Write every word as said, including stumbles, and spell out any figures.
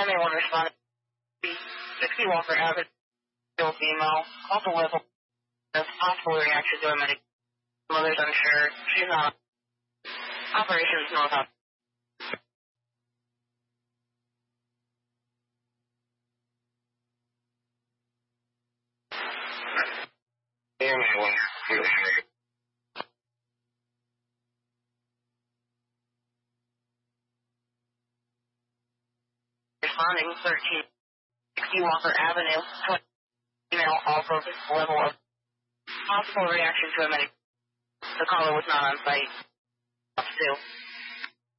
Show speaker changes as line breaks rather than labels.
one responded. sixty Walker Avenue, still female, also level of possible reaction to a medic. Mother's unsure. She's not. Operations North Hub. Responding thirteen sixty Walker Avenue, female, also level of possible reaction to a medic. The caller was not on site. Up two.